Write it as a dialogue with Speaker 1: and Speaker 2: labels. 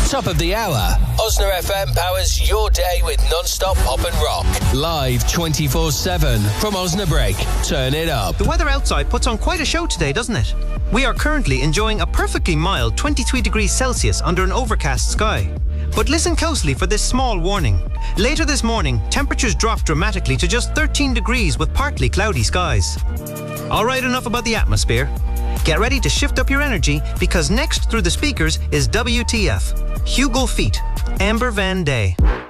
Speaker 1: Top of the hour, Osna FM powers your day with non-stop pop and rock. Live 24/7 from Osnabrück. Turn it up.
Speaker 2: The weather outside puts on quite a show today, doesn't it? We are currently enjoying a perfectly mild 23 degrees Celsius under an overcast sky. But listen closely for this small warning. Later this morning, temperatures drop dramatically to just 13 degrees with partly cloudy skies. Alright, enough about the atmosphere. Get ready to shift up your energy because next through the speakers is WTF, Hugo Feet, Amber Van Day.